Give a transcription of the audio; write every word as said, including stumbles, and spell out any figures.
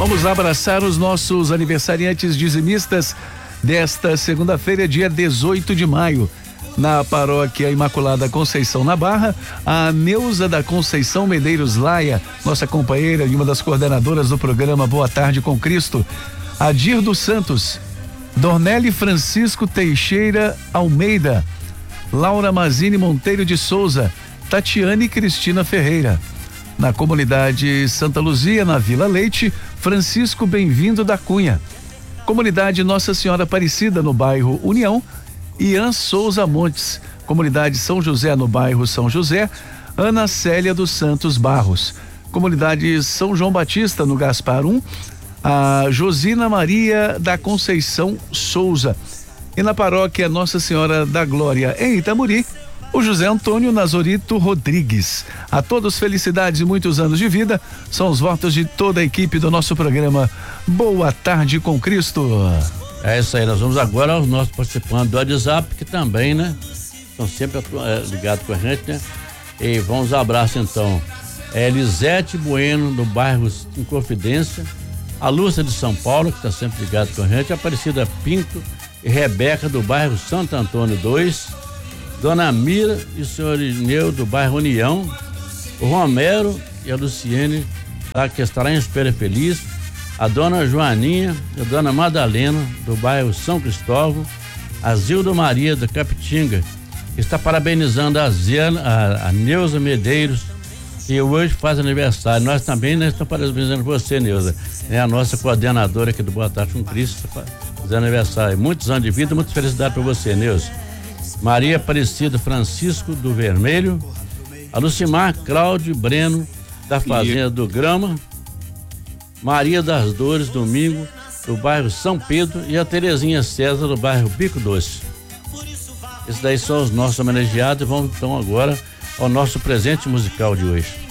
Vamos abraçar os nossos aniversariantes dizimistas desta segunda-feira, dia dezoito de maio. Na paróquia Imaculada Conceição na Barra, a Neuza da Conceição Medeiros Laia, nossa companheira e uma das coordenadoras do programa Boa Tarde com Cristo. Adir dos Santos, Dornelli Francisco Teixeira Almeida, Laura Mazini Monteiro de Souza, Tatiane Cristina Ferreira. Na comunidade Santa Luzia, na Vila Leite, Francisco Bem-vindo da Cunha. Comunidade Nossa Senhora Aparecida, no bairro União, Ian Souza Montes. Comunidade São José, no bairro São José, Ana Célia dos Santos Barros. Comunidade São João Batista, no Gaspar um, a Josina Maria da Conceição Souza. E na paróquia Nossa Senhora da Glória, em Itamuri, o José Antônio Nazorito Rodrigues. A todos felicidades e muitos anos de vida, são os votos de toda a equipe do nosso programa Boa Tarde com Cristo. É isso aí, nós vamos agora aos nossos participantes do WhatsApp, que também, né, estão sempre é, ligados com a gente, né? E vamos abraço então. É Elisete Bueno, do bairro Inconfidência, a Lúcia de São Paulo, que está sempre ligada com a gente, a Aparecida Pinto e Rebeca, do bairro Santo Antônio dois, Dona Mira e o senhor Ineu, do bairro União, o Romero e a Luciene, que estará em Espera Feliz, a dona Joaninha e a dona Madalena, do bairro São Cristóvão, a Zilda Maria da Capitinga, que está parabenizando a, Zena, a, a Neuza Medeiros, que hoje faz aniversário. Nós também né, estamos parabenizando você, Neuza, é a nossa coordenadora aqui do Boa Tarde com Cristo, fazendo aniversário. Muitos anos de vida, muita felicidade para você, Neuza. Maria Aparecida Francisco do Vermelho, a Lucimar Cláudio Breno da Fazenda do Grama, Maria das Dores Domingo do bairro São Pedro e a Terezinha César do bairro Bico Doce. Esses daí são os nossos homenageados e vamos então agora ao nosso presente musical de hoje.